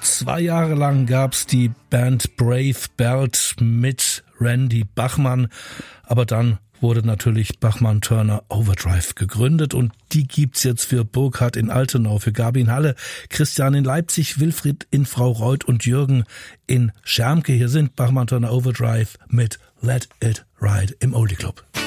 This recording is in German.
2 Jahre lang gab's die Band Brave Belt mit Randy Bachman, aber dann wurde natürlich Bachmann Turner Overdrive gegründet und die gibt's jetzt für Burkhard in Altenau, für Gabi in Halle, Christian in Leipzig, Wilfried in Fraureuth und Jürgen in Schermke. Hier sind Bachmann Turner Overdrive mit Let It Ride im Oldie Club.